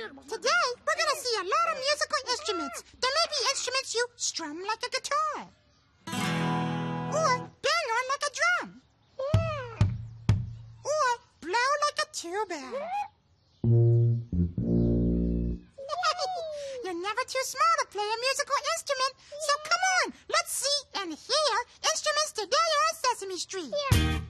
Today, we're going to see a lot of musical instruments. There may be instruments you strum like a guitar. Or bang on like a drum. Or blow like a tuba. You're never too small to play a musical instrument. So come on, let's see and hear instruments today on Sesame Street.